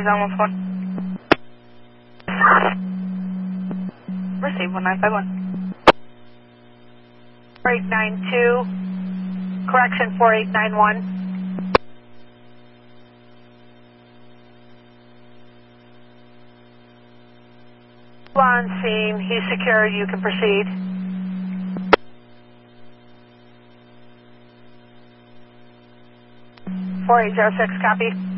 almost one. Receive 1951. 4892, correction 4891. On scene, he's secured, you can proceed. 4806, copy.